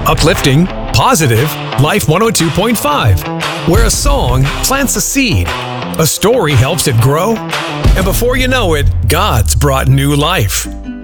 Uplifting, positive, Life 102.5, where a song plants a seed, a story helps it grow, and before you know it, God's brought new life.